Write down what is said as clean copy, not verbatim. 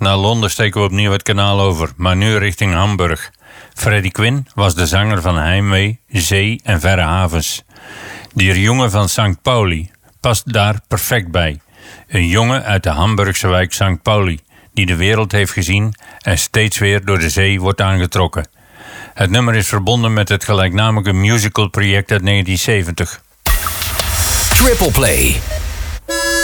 Naar Londen steken we opnieuw het kanaal over, maar nu richting Hamburg. Freddie Quinn was de zanger van Heimwee, Zee en Verre Havens. Die jongen van St. Pauli past daar perfect bij. Een jongen uit de Hamburgse wijk St. Pauli, die de wereld heeft gezien en steeds weer door de zee wordt aangetrokken. Het nummer is verbonden met het gelijknamige musicalproject uit 1970. Triple Play.